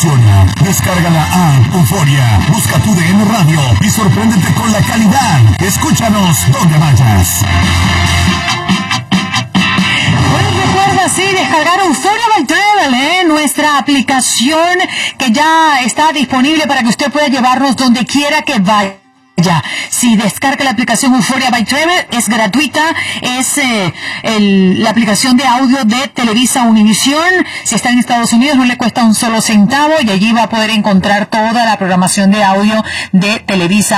funciona. Descarga la app Euforia, busca tu DN Radio y sorpréndete con la calidad. Escúchanos donde vayas. Bueno, recuerda, sí, descargar Euforia by Travel, nuestra aplicación que ya está disponible para que usted pueda llevarnos donde quiera que vaya. Si descarga la aplicación Euforia by Travel, es gratuita, es la aplicación de audio de Televisa Univisión. Si está en Estados Unidos no le cuesta un solo centavo y allí va a poder encontrar toda la programación de audio de Televisa